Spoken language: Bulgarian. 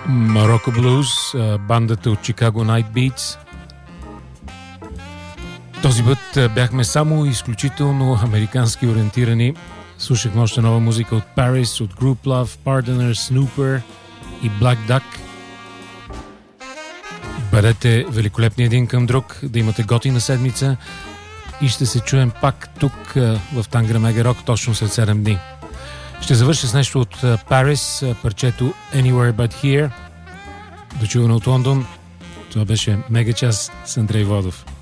Morocco Blues, бандата от Chicago Night Beats. Този път бяхме само изключително американски ориентирани. Слушахме още нова музика от Paris, от Group Love, Pardoners, Snooper и Black Duck. Бъдете великолепни един към друг, да имате готина седмица и ще се чуем пак тук в Тангра Мега Рок точно след 7 дни. Ще завърша с нещо от Paris, парчето Anywhere But Here. Дочуване от Лондон. Това беше Мега час с Андрей Водов.